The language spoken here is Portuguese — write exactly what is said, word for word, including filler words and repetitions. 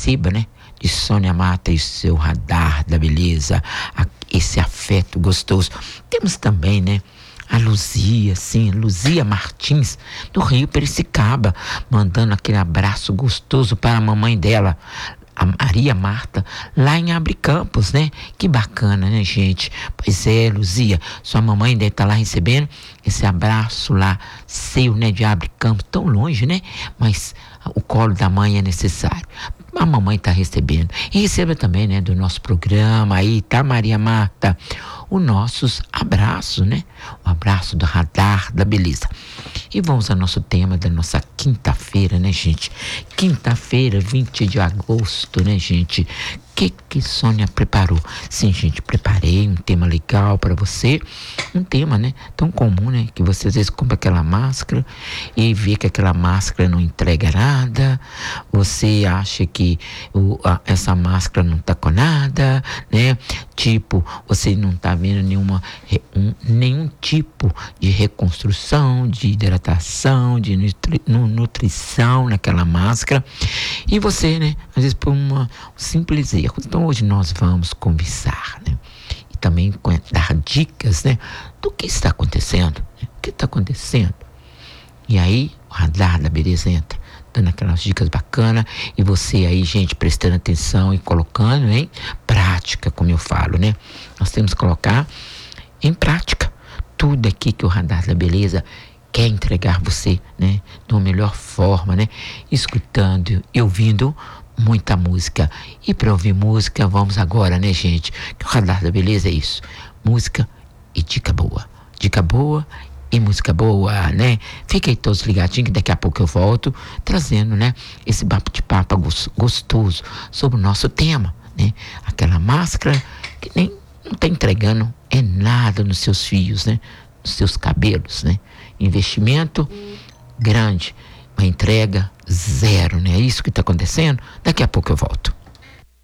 receba, né, de Sônia Mata e seu radar da beleza, a, esse afeto gostoso. Temos também, né, a Luzia, sim, Luzia Martins, do Rio Piracicaba, mandando aquele abraço gostoso para a mamãe dela, a Maria Marta, lá em Abre Campos, né? Que bacana, né, gente? Pois é, Luzia, sua mamãe deve estar lá recebendo esse abraço lá, seu, né, de Abre Campos, tão longe, né? Mas o colo da mãe é necessário. A mamãe está recebendo. E receba também, né, do nosso programa aí, tá, Maria Marta? Os nossos abraços, né? O abraço do radar da beleza. E vamos ao nosso tema da nossa quinta-feira, né, gente? Quinta-feira, vinte de agosto, né, gente? O que que Sônia preparou? Sim, gente, preparei um tema legal para você. Um tema, né, tão comum, né, que você às vezes compra aquela máscara e vê que aquela máscara não entrega nada. Você acha que o, a, essa máscara não tá com nada, né? Tipo, você não tá vendo nenhuma, um, nenhum tipo de reconstrução, de hidratação, de nutri, nutrição naquela máscara. E você, né, às vezes por uma, um simples erro. Então hoje nós vamos conversar, né? E também dar dicas, né, do que está acontecendo, né? O que está acontecendo? E aí o radar da beleza entra, dando aquelas dicas bacanas, e você aí, gente, prestando atenção e colocando em prática, como eu falo, né? Nós temos que colocar em prática tudo aqui que o radar da beleza quer entregar você, né? De uma melhor forma, né? Escutando e ouvindo muita música. E para ouvir música, vamos agora, né, gente? Que o radar da beleza é isso: música e dica boa. Dica boa e música boa, né? Fiquem todos ligadinhos que daqui a pouco eu volto trazendo, né, esse bate-papo gostoso sobre o nosso tema, né? Aquela máscara que nem não tá entregando é nada nos seus fios, né? Nos seus cabelos, né? Investimento grande, uma entrega zero, né? É isso que tá acontecendo. Daqui a pouco eu volto.